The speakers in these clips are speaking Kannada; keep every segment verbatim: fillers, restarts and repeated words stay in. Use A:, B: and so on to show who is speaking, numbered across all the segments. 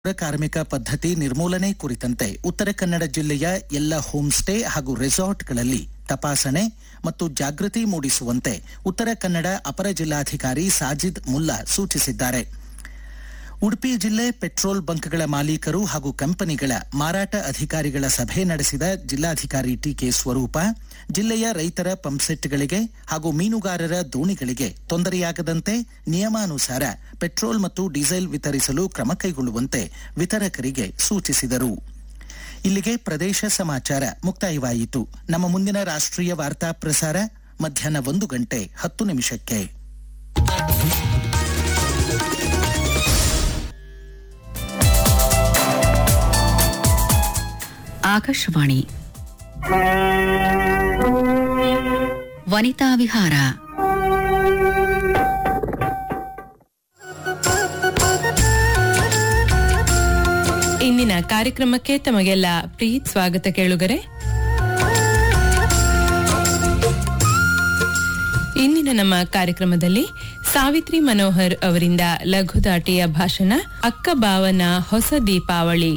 A: ಕಾರ್ಮಿಕ ಪದ್ಧತಿ ನಿರ್ಮೂಲನೆ ಕುರಿತಂತೆ ಉತ್ತರ ಕನ್ನಡ ಜಿಲ್ಲೆಯ ಎಲ್ಲ ಹೋಮ್ ಸ್ಟೇ ಹಾಗೂ ರೆಸಾರ್ಟ್ಗಳಲ್ಲಿ ತಪಾಸಣೆ ಮತ್ತು ಜಾಗೃತಿ ಮೂಡಿಸುವಂತೆ ಉತ್ತರ ಕನ್ನಡ ಅಪರ ಜಿಲ್ಲಾಧಿಕಾರಿ ಸಾಜಿದ್ ಮುಲ್ಲಾ ಸೂಚಿಸಿದ್ದಾರೆ. ಉಡುಪಿ ಜಿಲ್ಲೆ ಪೆಟ್ರೋಲ್ ಬಂಕ್ಗಳ ಮಾಲೀಕರು ಹಾಗೂ ಕಂಪನಿಗಳ ಮಾರಾಟ ಅಧಿಕಾರಿಗಳ ಸಭೆ ನಡೆಸಿದ ಜಿಲ್ಲಾಧಿಕಾರಿ ಟಿಕೆ ಸ್ವರೂಪ ಜಿಲ್ಲೆಯ ರೈತರ ಪಂಪ್ಸೆಟ್ಗಳಿಗೆ ಹಾಗೂ ಮೀನುಗಾರರ ದೋಣಿಗಳಿಗೆ ತೊಂದರೆಯಾಗದಂತೆ ನಿಯಮಾನುಸಾರ ಪೆಟ್ರೋಲ್ ಮತ್ತು ಡೀಸೆಲ್ ವಿತರಿಸಲು ಕ್ರಮ ಕೈಗೊಳ್ಳುವಂತೆ ವಿತರಕರಿಗೆ ಸೂಚಿಸಿದರು. ಇಲ್ಲಿಗೆ ಪ್ರದೇಶ ಸಮಾಚಾರ ಮುಕ್ತಾಯವಾಯಿತು. ನಮ್ಮ ಮುಂದಿನ ರಾಷ್ಟ್ರೀಯ ವಾರ್ತಾ ಪ್ರಸಾರ ಮಧ್ಯಾಹ್ನ ಒಂದು ಗಂಟೆ ಹತ್ತು ನಿಮಿಷಕ್ಕೆ.
B: ಆಕಾಶವಾಣಿ ವನಿತಾ ವಿಹಾರ.
C: ಇಂದಿನ ಕಾರ್ಯಕ್ರಮಕ್ಕೆ ತಮಗೆಲ್ಲ ಪ್ರೀತಿ ಸ್ವಾಗತ ಕೇಳುಗರೆ. ಇಂದಿನ ನಮ್ಮ ಕಾರ್ಯಕ್ರಮದಲ್ಲಿ ಸಾವಿತ್ರಿ ಮನೋಹರ್ ಅವರಿಂದ ಲಘುದಾಟಿಯ ಭಾಷಣ ಅಕ್ಕ ಬಾವನ ಹೊಸ ದೀಪಾವಳಿ.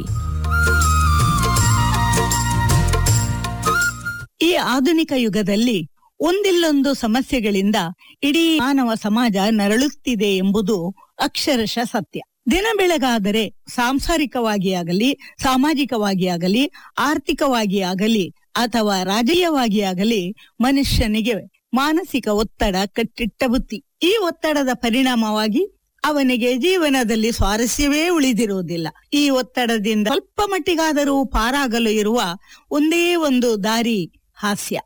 D: ಈ ಆಧುನಿಕ ಯುಗದಲ್ಲಿ ಒಂದಿಲ್ಲೊಂದು ಸಮಸ್ಯೆಗಳಿಂದ ಇಡೀ ಮಾನವ ಸಮಾಜ ನರಳುತ್ತಿದೆ ಎಂಬುದು ಅಕ್ಷರಶಃ ಸತ್ಯ. ದಿನ ಬೆಳಗಾದರೆ ಸಾಂಸಾರಿಕವಾಗಿ ಆಗಲಿ, ಸಾಮಾಜಿಕವಾಗಿ ಆಗಲಿ, ಆರ್ಥಿಕವಾಗಿ ಆಗಲಿ ಅಥವಾ ರಾಜಕೀಯವಾಗಿ ಆಗಲಿ ಮನುಷ್ಯನಿಗೆ ಮಾನಸಿಕ ಒತ್ತಡ ಕಟ್ಟಿಟ್ಟ ಬುತ್ತಿ. ಈ ಒತ್ತಡದ ಪರಿಣಾಮವಾಗಿ ಅವನಿಗೆ ಜೀವನದಲ್ಲಿ ಸ್ವಾರಸ್ಯವೇ ಉಳಿದಿರುವುದಿಲ್ಲ. ಈ ಒತ್ತಡದಿಂದ ಸ್ವಲ್ಪ ಮಟ್ಟಿಗಾದರೂ ಪಾರಾಗಲು ಇರುವ ಒಂದೇ ಒಂದು ದಾರಿ ಹಾಸ್ಯ.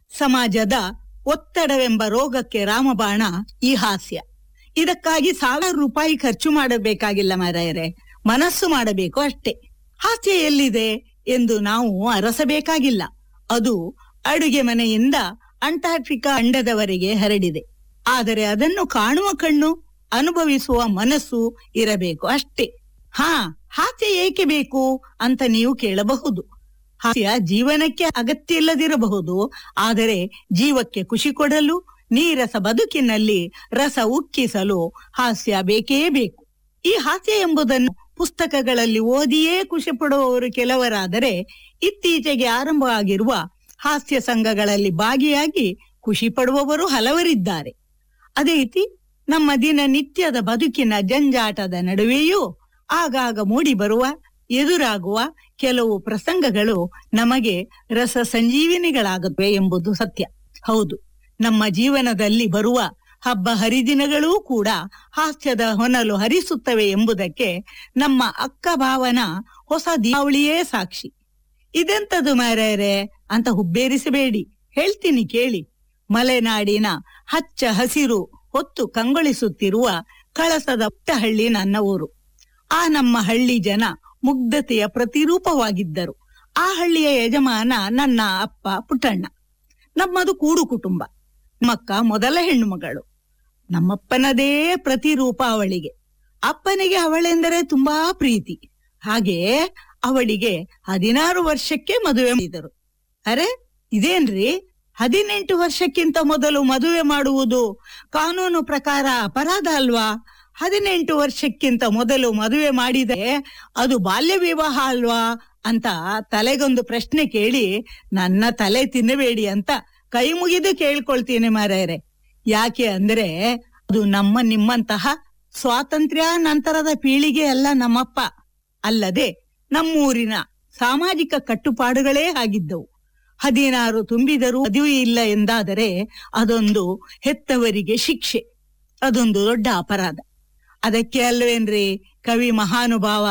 D: ಸಮಾಜದ ಒತ್ತಡವೆಂಬ ರೋಗಕ್ಕೆ ರಾಮಬಾಣ ಈ ಹಾಸ್ಯ. ಇದಕ್ಕಾಗಿ ಸಾವಿರ ರೂಪಾಯಿ ಖರ್ಚು ಮಾಡಬೇಕಾಗಿಲ್ಲ ಮಾರಾಯರೆ, ಮನಸ್ಸು ಮಾಡಬೇಕು ಅಷ್ಟೇ. ಹಾಸ್ಯ ಎಲ್ಲಿದೆ ಎಂದು ನಾವು ಅರಸಬೇಕಾಗಿಲ್ಲ. ಅದು ಅಡುಗೆ ಮನೆಯಿಂದ ಅಂಟಾರ್ಟಿಕಾ ಖಂಡದವರೆಗೆ ಹರಡಿದೆ. ಆದರೆ ಅದನ್ನು ಕಾಣುವ ಕಣ್ಣು, ಅನುಭವಿಸುವ ಮನಸ್ಸು ಇರಬೇಕು ಅಷ್ಟೇ. ಹಾ, ಹಾಸ್ಯ ಏಕೆ ಬೇಕು ಅಂತ ನೀವು ಕೇಳಬಹುದು. ಹಾಸ್ಯ ಜೀವನಕ್ಕೆ ಅಗತ್ಯ ಇಲ್ಲದಿರಬಹುದು, ಆದರೆ ಜೀವಕ್ಕೆ ಖುಷಿ ಕೊಡಲು, ನೀರಸ ಬದುಕಿನಲ್ಲಿ ರಸ ಉಕ್ಕಿಸಲು ಹಾಸ್ಯ ಬೇಕೇ ಬೇಕು. ಈ ಹಾಸ್ಯ ಎಂಬುದನ್ನು ಪುಸ್ತಕಗಳಲ್ಲಿ ಓದಿಯೇ ಖುಷಿ ಪಡುವವರು ಕೆಲವರಾದರೆ, ಇತ್ತೀಚೆಗೆ ಆರಂಭವಾಗಿರುವ ಹಾಸ್ಯ ಸಂಘಗಳಲ್ಲಿ ಭಾಗಿಯಾಗಿ ಖುಷಿ ಪಡುವವರು ಹಲವರಿದ್ದಾರೆ. ಅದೇ ರೀತಿ ನಮ್ಮ ದಿನನಿತ್ಯದ ಬದುಕಿನ ಜಂಜಾಟದ ನಡುವೆಯೂ ಆಗಾಗ ಮೂಡಿ ಬರುವ, ಎದುರಾಗುವ ಕೆಲವು ಪ್ರಸಂಗಗಳು ನಮಗೆ ರಸ ಸಂಜೀವಿನಿಗಳಾಗುತ್ತವೆ ಎಂಬುದು ಸತ್ಯ. ಹೌದು, ನಮ್ಮ ಜೀವನದಲ್ಲಿ ಬರುವ ಹಬ್ಬ ಹರಿದಿನಗಳೂ ಕೂಡ ಹಾಸ್ಯದ ಹೊನಲು ಹರಿಸುತ್ತವೆ ಎಂಬುದಕ್ಕೆ ನಮ್ಮ ಅಕ್ಕ ಭಾವನ ಹೊಸ ದೀಪಾವಳಿಯೇ ಸಾಕ್ಷಿ. ಇದೆಂತದು ಮಾರಾಯರೆ ಅಂತ ಹುಬ್ಬೇರಿಸಬೇಡಿ, ಹೇಳ್ತೀನಿ ಕೇಳಿ. ಮಲೆನಾಡಿನ ಹಚ್ಚ ಹಸಿರು ಹೊತ್ತು ಕಂಗೊಳಿಸುತ್ತಿರುವ ಕಳಸದ ಪುಟ್ಟಹಳ್ಳಿ ನನ್ನ ಊರು. ಆ ನಮ್ಮ ಹಳ್ಳಿ ಜನ ಮುಗ್ಧತೆಯ ಪ್ರತಿರೂಪವಾಗಿದ್ದರು. ಆ ಹಳ್ಳಿಯ ಯಜಮಾನ ನನ್ನ ಅಪ್ಪ ಪುಟ್ಟಣ್ಣ. ನಮ್ಮದು ಕೂಡು ಕುಟುಂಬ. ನಮ್ಮಕ್ಕ ಮೊದಲ ಹೆಣ್ಣು ಮಗಳು. ನಮ್ಮಪ್ಪನದೇ ಪ್ರತಿರೂಪ ಅವಳಿಗೆ. ಅಪ್ಪನಿಗೆ ಅವಳೆಂದರೆ ತುಂಬಾ ಪ್ರೀತಿ. ಹಾಗೆ ಅವಳಿಗೆ ಹದಿನಾರು ವರ್ಷಕ್ಕೆ ಮದುವೆ ಮಾಡಿದರು. ಅರೆ ಇದೇನ್ರಿ, ಹದಿನೆಂಟು ವರ್ಷಕ್ಕಿಂತ ಮೊದಲು ಮದುವೆ ಮಾಡುವುದು ಕಾನೂನು ಪ್ರಕಾರ ಅಪರಾಧ ಅಲ್ವಾ? ಹದಿನೆಂಟು ವರ್ಷಕ್ಕಿಂತ ಮೊದಲು ಮದುವೆ ಮಾಡಿದರೆ ಅದು ಬಾಲ್ಯ ವಿವಾಹ ಅಲ್ವಾ ಅಂತ ತಲೆಗೊಂದು ಪ್ರಶ್ನೆ ಕೇಳಿ ನನ್ನ ತಲೆ ತಿನ್ನಬೇಡಿ ಅಂತ ಕೈ ಮುಗಿದು ಕೇಳ್ಕೊಳ್ತೀನಿ ಮಾರಾಯರೆ. ಯಾಕೆ ಅಂದ್ರೆ ಅದು ನಮ್ಮ ನಿಮ್ಮಂತಹ ಸ್ವಾತಂತ್ರ್ಯ ನಂತರದ ಪೀಳಿಗೆ ಅಲ್ಲ ನಮ್ಮಪ್ಪ. ಅಲ್ಲದೆ ನಮ್ಮೂರಿನ ಸಾಮಾಜಿಕ ಕಟ್ಟುಪಾಡುಗಳೇ ಆಗಿದ್ದವು. ಹದಿನಾರು ತುಂಬಿದರೂ ಮದುವೆ ಇಲ್ಲ ಎಂದಾದರೆ ಅದೊಂದು ಹೆತ್ತವರಿಗೆ ಶಿಕ್ಷೆ, ಅದೊಂದು ದೊಡ್ಡ ಅಪರಾಧ. ಅದಕ್ಕೆ ಅಲ್ವೇನ್ರಿ ಕವಿ ಮಹಾನುಭಾವ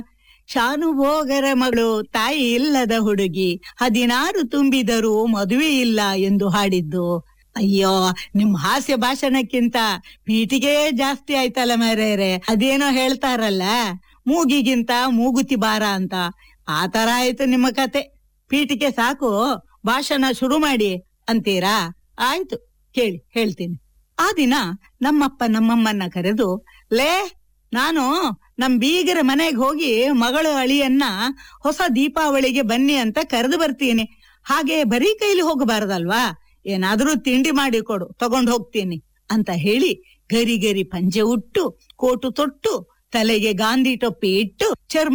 D: ಶಾನುಭೋಗರ ಮಗಳು ತಾಯಿ ಇಲ್ಲದ ಹುಡುಗಿ ಹದಿನಾರು ತುಂಬಿದರೂ ಮದುವೆ ಇಲ್ಲ ಎಂದು ಹಾಡಿದ್ದು. ಅಯ್ಯೋ, ನಿಮ್ ಹಾಸ್ಯ ಭಾಷಣಕ್ಕಿಂತ ಪೀಟಿಗೆ ಜಾಸ್ತಿ ಆಯ್ತಲ್ಲ ಮಾರೇರೆ. ಅದೇನೋ ಹೇಳ್ತಾರಲ್ಲ, ಮೂಗಿಗಿಂತ ಮೂಗುತಿ ಬಾರ ಅಂತ, ಆ ತರ ಆಯ್ತು ನಿಮ್ಮ ಕತೆ. ಪೀಟಿಗೆ ಸಾಕು, ಭಾಷಣ ಶುರು ಮಾಡಿ ಅಂತೀರಾ? ಆಯ್ತು ಕೇಳಿ, ಹೇಳ್ತೀನಿ. ಆ ದಿನ ನಮ್ಮಪ್ಪ ನಮ್ಮಮ್ಮನ್ನ ಕರೆದು, ಲೇ ನಾನು ನಮ್ ಬೀಗರ ಮನೆಗೆ ಹೋಗಿ ಮಗಳು ಅಳಿಯನ್ನ ಹೊಸ ದೀಪಾವಳಿಗೆ ಬನ್ನಿ ಅಂತ ಕರೆದು ಬರ್ತೀನಿ. ಹಾಗೆ ಬರೀ ಕೈಲಿ ಹೋಗಬಾರದಲ್ವಾ, ಏನಾದ್ರೂ ತಿಂಡಿ ಮಾಡಿ ಕೊಡು, ತಗೊಂಡ್ ಹೋಗ್ತೀನಿ ಅಂತ ಹೇಳಿ ಗರಿ ಗರಿ ಪಂಜೆ ಉಟ್ಟು ಕೋಟು ತೊಟ್ಟು ತಲೆಗೆ ಗಾಂಧಿ ಟೊಪ್ಪಿ ಇಟ್ಟು ಚರ್ಮ